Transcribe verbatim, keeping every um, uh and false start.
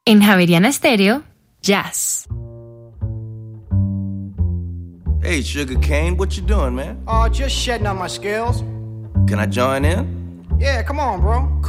En Javeriana Stereo, jazz. Hey, Sugar Cane, what you doing, man? Oh, just shedding on my scales. Can I join in? Yeah, come on, bro.